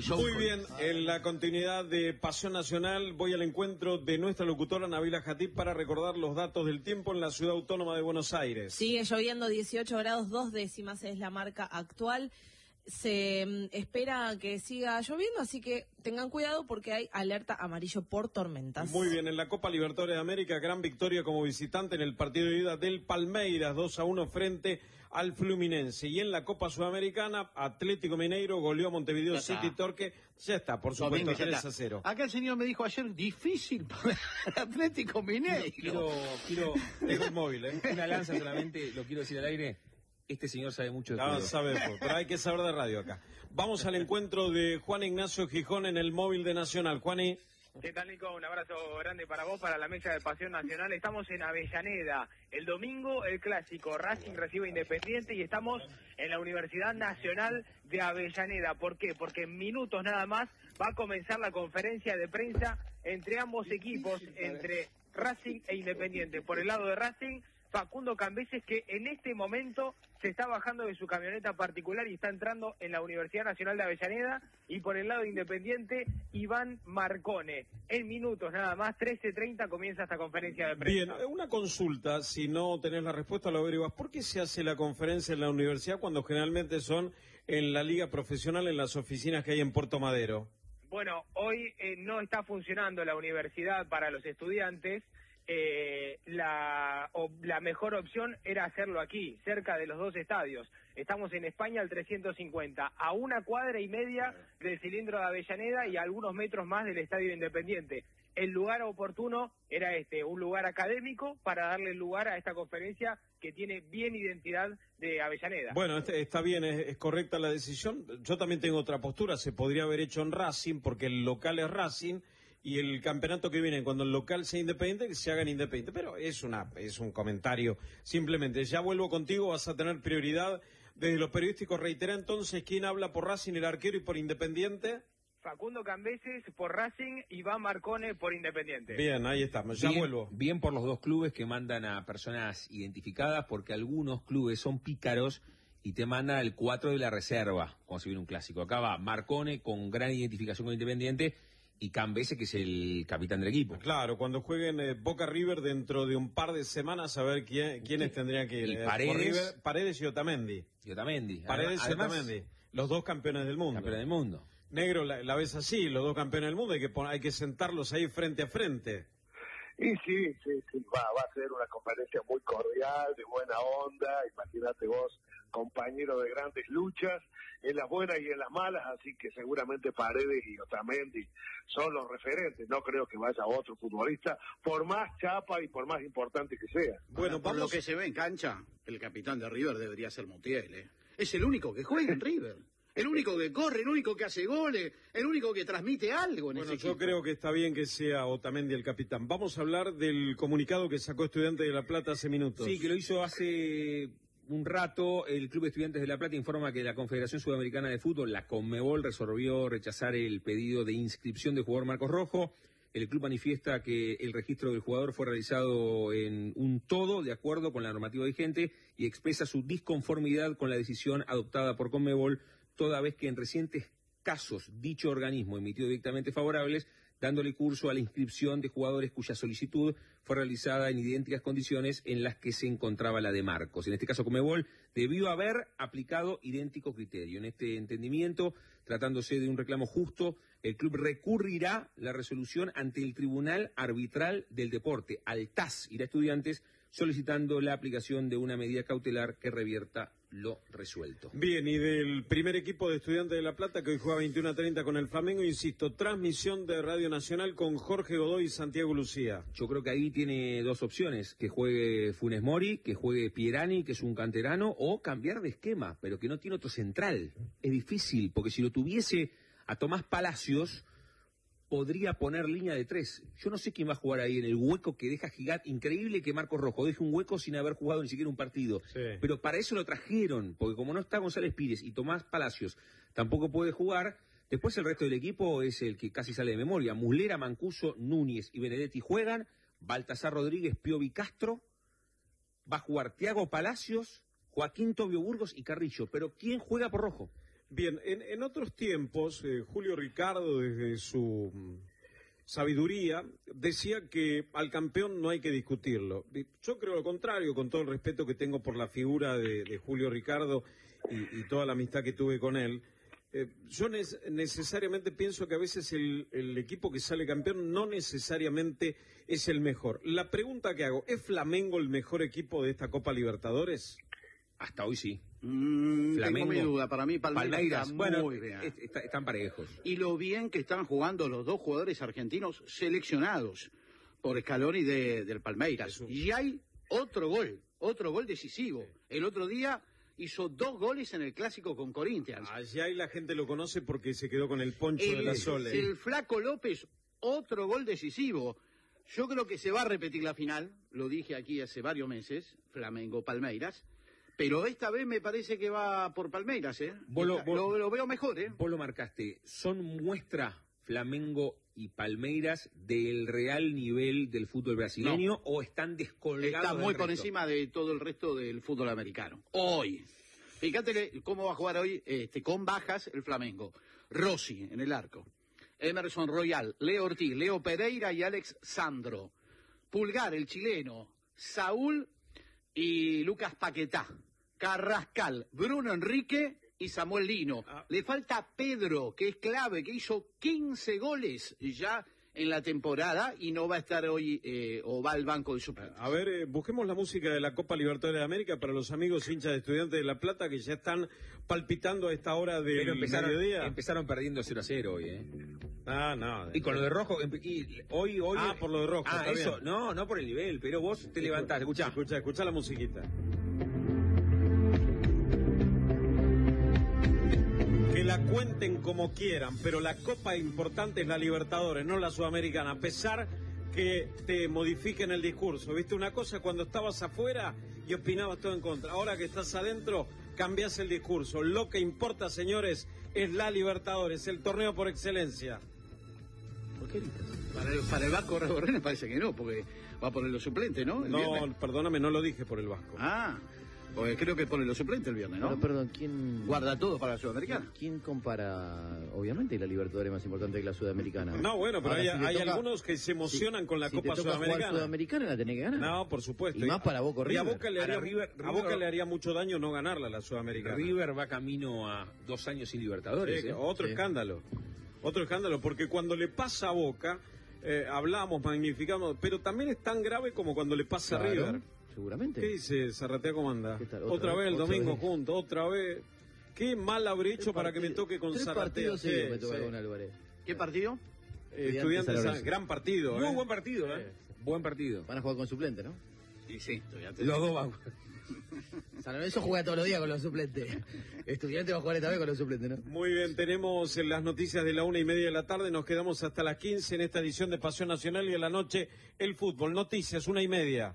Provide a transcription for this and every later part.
show. Muy bien, en la continuidad de Pasión Nacional voy al encuentro de nuestra locutora Nabila Jatib para recordar los datos del tiempo en la ciudad autónoma de Buenos Aires. Sigue lloviendo, 18 grados 2 décimas es la marca actual. Se espera que siga lloviendo, así que tengan cuidado porque hay alerta amarillo por tormentas. Muy bien, en la Copa Libertadores de América, gran victoria como visitante en el partido de ida del Palmeiras, 2-1 frente al Fluminense. Y en la Copa Sudamericana, Atlético Mineiro goleó a Montevideo City Torque. Ya está, por supuesto, 3-0. Acá el señor me dijo ayer, difícil para Atlético Mineiro. Quiero Dejo el móvil, una lanza solamente, lo quiero decir al aire. Este señor sabe mucho de fútbol. Sabemos, pero hay que saber de radio acá. Vamos al encuentro de Juan Ignacio Gijón en el móvil de Nacional. Juani. ¿Qué tal, Nico? Un abrazo grande para vos, para la mesa de Pasión Nacional. Estamos en Avellaneda. El domingo, el clásico. Racing recibe Independiente y estamos en la Universidad Nacional de Avellaneda. ¿Por qué? Porque en minutos nada más va a comenzar la conferencia de prensa entre ambos equipos, entre Racing e Independiente. Por el lado de Racing, Facundo Cambeses, que en este momento se está bajando de su camioneta particular y está entrando en la Universidad Nacional de Avellaneda, y por el lado de Independiente, Iván Marcone. En minutos nada más, 13:30 comienza esta conferencia de prensa. Bien, una consulta, si no tenés la respuesta lo averiguas. ¿Por qué se hace la conferencia en la universidad cuando generalmente son en la liga profesional, en las oficinas que hay en Puerto Madero? Bueno, hoy no está funcionando la universidad para los estudiantes. La mejor opción era hacerlo aquí, cerca de los dos estadios. Estamos en España al 350, a 1,5 cuadras del cilindro de Avellaneda y a algunos metros más del Estadio Independiente. El lugar oportuno era un lugar académico para darle lugar a esta conferencia que tiene bien identidad de Avellaneda. Bueno, está bien, es correcta la decisión. Yo también tengo otra postura, se podría haber hecho en Racing porque el local es Racing. Y el campeonato que viene, cuando el local sea independiente, que se haga en Independiente. Pero es un comentario. Simplemente, ya vuelvo contigo, vas a tener prioridad. Desde los periodísticos, reitera entonces, ¿quién habla por Racing, el arquero, y por Independiente? Facundo Cambeses por Racing, Iván Marcone por Independiente. Bien, ahí estamos, ya vuelvo. Bien por los dos clubes que mandan a personas identificadas, porque algunos clubes son pícaros y te mandan al 4 de la reserva, como si viene un clásico. Acá va Marcone con gran identificación con Independiente, y Cambeses, que es el capitán del equipo. Claro, cuando jueguen Boca River dentro de un par de semanas, a ver quiénes tendrían que ir. Y Paredes y Otamendi. Paredes y Otamendi, los dos campeones del mundo. Campeones del mundo. Negro, la ves así, los dos campeones del mundo, hay que sentarlos ahí frente a frente. Y sí, va a ser una conferencia muy cordial, de buena onda. Imagínate vos, compañero de grandes luchas, en las buenas y en las malas, así que seguramente Paredes y Otamendi son los referentes. No creo que vaya otro futbolista, por más chapa y por más importante que sea. Bueno, por lo que se ve en cancha, el capitán de River debería ser Montiel, ¿eh? Es el único que juega en River. El único que corre, el único que hace goles, el único que transmite algo en ese equipo. Yo creo que está bien que sea Otamendi el capitán. Vamos a hablar del comunicado que sacó Estudiantes de La Plata hace minutos. Sí, que lo hizo hace un rato. El Club Estudiantes de La Plata informa que la Confederación Sudamericana de Fútbol, la Conmebol, resolvió rechazar el pedido de inscripción del jugador Marcos Rojo. El club manifiesta que el registro del jugador fue realizado en un todo de acuerdo con la normativa vigente y expresa su disconformidad con la decisión adoptada por Conmebol, toda vez que en recientes casos dicho organismo emitió dictámenes favorables, dándole curso a la inscripción de jugadores cuya solicitud fue realizada en idénticas condiciones en las que se encontraba la de Marcos. En este caso, Conmebol debió haber aplicado idéntico criterio. En este entendimiento, tratándose de un reclamo justo, el club recurrirá la resolución ante el Tribunal Arbitral del Deporte, al TAS, irá a Estudiantes, solicitando la aplicación de una medida cautelar que revierta lo resuelto. Bien, y del primer equipo de Estudiantes de La Plata, que hoy juega 21:30 con el Flamengo, insisto, transmisión de Radio Nacional con Jorge Godoy y Santiago Lucía. Yo creo que ahí tiene dos opciones, que juegue Funes Mori, que juegue Pierani, que es un canterano, o cambiar de esquema, pero que no tiene otro central. Es difícil, porque si lo tuviese a Tomás Palacios, podría poner línea de 3. Yo no sé quién va a jugar ahí en el hueco que deja Gigat. Increíble que Marcos Rojo deje un hueco sin haber jugado ni siquiera un partido. Sí. Pero para eso lo trajeron, porque como no está González Pires y Tomás Palacios tampoco puede jugar, después el resto del equipo es el que casi sale de memoria. Muslera, Mancuso, Núñez y Benedetti juegan, Baltasar Rodríguez, Piovi Castro, va a jugar Thiago Palacios, Joaquín Tobio Burgos y Carrillo. Pero ¿quién juega por Rojo? Bien, en otros tiempos, Julio Ricardo, desde su sabiduría, decía que al campeón no hay que discutirlo. Yo creo lo contrario, con todo el respeto que tengo por la figura de Julio Ricardo y toda la amistad que tuve con él. Yo necesariamente pienso que a veces el equipo que sale campeón no necesariamente es el mejor. La pregunta que hago, ¿es Flamengo el mejor equipo de esta Copa Libertadores? Hasta hoy sí. Tengo mi duda. Para mí Palmeiras está muy bien. Están parejos. Y lo bien que están jugando los dos jugadores argentinos seleccionados por Scaloni del Palmeiras. Y hay otro gol decisivo. El otro día hizo 2 goles en el clásico con Corinthians. Allá la gente lo conoce porque se quedó con el poncho de la Sole. El Flaco López, otro gol decisivo. Yo creo que se va a repetir la final, lo dije aquí hace varios meses, Flamengo-Palmeiras, pero esta vez me parece que va por Palmeiras, ¿eh? Lo veo mejor, ¿eh? Vos lo marcaste, ¿son muestra Flamengo y Palmeiras del real nivel del fútbol brasileño o están descolgados? Está muy por encima de todo el resto del fútbol americano. Hoy. Fíjate cómo va a jugar hoy con bajas el Flamengo. Rossi en el arco. Emerson Royal, Leo Ortiz, Leo Pereira y Alex Sandro. Pulgar, el chileno. Saúl y Lucas Paquetá. Carrascal, Bruno Enrique y Samuel Lino. Le falta Pedro, que es clave, que hizo 15 goles ya en la temporada y no va a estar hoy o va al banco de suplentes. A ver, busquemos la música de la Copa Libertadores de América para los amigos hinchas de Estudiantes de La Plata que ya están palpitando a esta hora del mediodía. Empezaron perdiendo 0-0 hoy, ¿eh? No. Y con lo de Rojo, hoy... por lo de Rojo, está eso, bien. no por el nivel, pero vos te levantás, Escuchá la musiquita. Que la cuenten como quieran, pero la copa importante es la Libertadores, no la Sudamericana, a pesar que te modifiquen el discurso. ¿Viste una cosa? Cuando estabas afuera y opinabas todo en contra. Ahora que estás adentro, cambiás el discurso. Lo que importa, señores, es la Libertadores, el torneo por excelencia. ¿Por qué gritas? Para el Vasco Reborrén parece que no, porque va por los suplentes, ¿no? Perdóname, no lo dije por el Vasco. Pues creo que pone los suplentes el viernes, ¿no? Pero, perdón, ¿quién guarda todo para la Sudamericana? ¿Quién compara? Obviamente la Libertadores es más importante que la Sudamericana. No, bueno, pero hay algunos que se emocionan con la Copa Sudamericana. Jugar Sudamericana la tenés que ganar. No, por supuesto. Y más para Boca River. Y a Boca le haría mucho daño no ganarla la Sudamericana. River va camino a 2 años sin Libertadores. Otro escándalo, porque cuando le pasa a Boca, hablamos, magnificamos, pero también es tan grave como cuando le pasa a River. Seguramente. ¿Qué dice Zarratea? ¿Cómo anda? Otra vez el domingo juntos, otra vez. ¿Qué mal habré hecho para que me toque con Zarratea? Me toca con Álvarez. ¿Qué partido? Estudiantes, gran partido. Muy buen partido, Buen partido. Van a jugar con suplente, ¿no? Sí, los dos van. San Lorenzo juega todos los días con los suplentes. Estudiantes va a jugar esta vez con los suplentes, ¿no? Muy bien, tenemos las noticias de la 1:30 de la tarde. Nos quedamos hasta las 15 en esta edición de Pasión Nacional y en la noche el fútbol. Noticias, 1:30.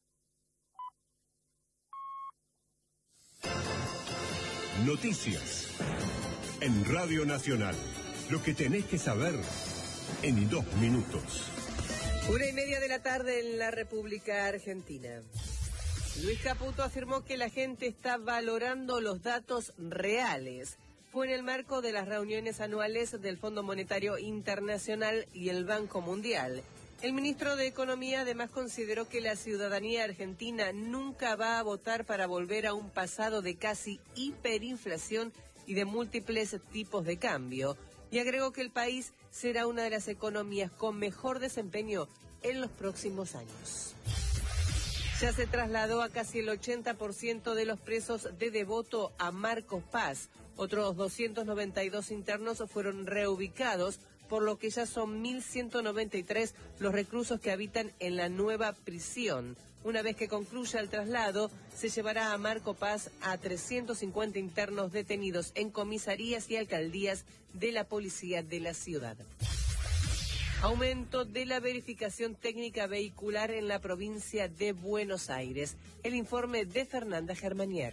Noticias en Radio Nacional. Lo que tenés que saber en 2 minutos. 1:30 de la tarde en la República Argentina. Luis Caputo afirmó que la gente está valorando los datos reales. Fue en el marco de las reuniones anuales del Fondo Monetario Internacional y el Banco Mundial. El ministro de Economía además consideró que la ciudadanía argentina nunca va a votar para volver a un pasado de casi hiperinflación y de múltiples tipos de cambio. Y agregó que el país será una de las economías con mejor desempeño en los próximos años. Ya se trasladó a casi el 80% de los presos de Devoto a Marcos Paz. Otros 292 internos fueron reubicados, por lo que ya son 1.193 los reclusos que habitan en la nueva prisión. Una vez que concluya el traslado, se llevará a Marco Paz a 350 internos detenidos en comisarías y alcaldías de la policía de la ciudad. Aumento de la verificación técnica vehicular en la provincia de Buenos Aires. El informe de Fernanda Germanier.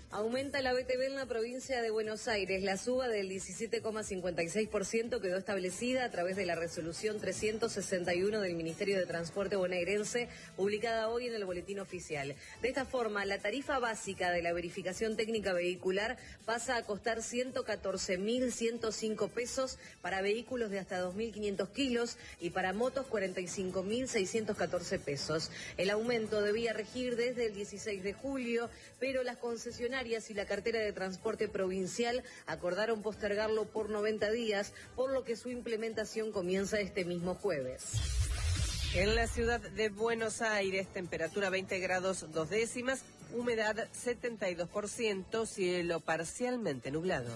Aumenta la BTV en la provincia de Buenos Aires. La suba del 17,56% quedó establecida a través de la resolución 361 del Ministerio de Transporte bonaerense, publicada hoy en el Boletín Oficial. De esta forma, la tarifa básica de la verificación técnica vehicular pasa a costar 114.105 pesos para vehículos de hasta 2.500 kilos y para motos 45.614 pesos. El aumento debía regir desde el 16 de julio, pero las concesionarias y la cartera de transporte provincial acordaron postergarlo por 90 días, por lo que su implementación comienza este mismo jueves. En la ciudad de Buenos Aires, temperatura 20 grados 2 décimas, humedad 72%, cielo parcialmente nublado.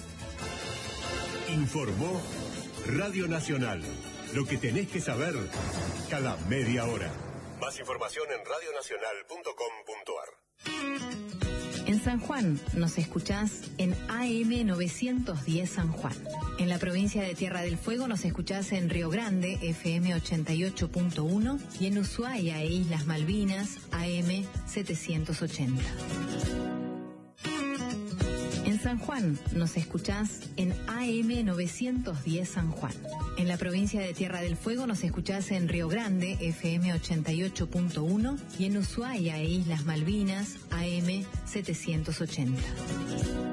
Informó Radio Nacional. Lo que tenés que saber cada media hora. Más información en radionacional.com.ar. En San Juan nos escuchás en AM 910 San Juan. En la provincia de Tierra del Fuego nos escuchás en Río Grande, FM 88.1, y en Ushuaia e Islas Malvinas, AM 780. En San Juan nos escuchás en AM 910 San Juan. En la provincia de Tierra del Fuego nos escuchás en Río Grande, FM 88.1, y en Ushuaia e Islas Malvinas, AM 780.